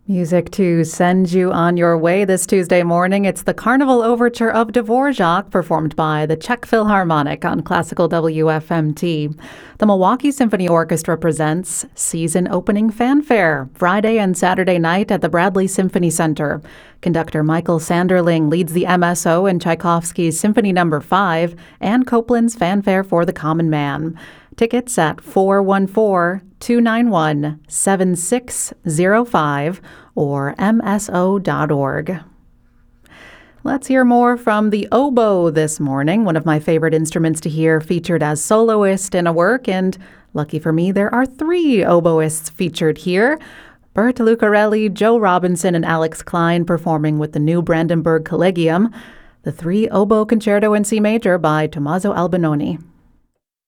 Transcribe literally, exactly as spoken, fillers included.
Music to send you on your way this Tuesday morning. It's the Carnival Overture of Dvorak, performed by the Czech Philharmonic on Classical W F M T. The Milwaukee Symphony Orchestra presents Season Opening Fanfare, Friday and Saturday night at the Bradley Symphony Center. Conductor Michael Sanderling leads the M S O in Tchaikovsky's Symphony Number five and Copland's Fanfare for the Common Man. Tickets at four one four, two nine one, seven six zero five or m s o dot org. Let's hear more from the oboe this morning, one of my favorite instruments to hear featured as soloist in a work, and lucky for me, there are three oboists featured here. Burt Lucarelli, Joe Robinson, and Alex Klein performing with the New Brandenburg Collegium. The Three Oboe Concerto in C Major by Tommaso Albinoni.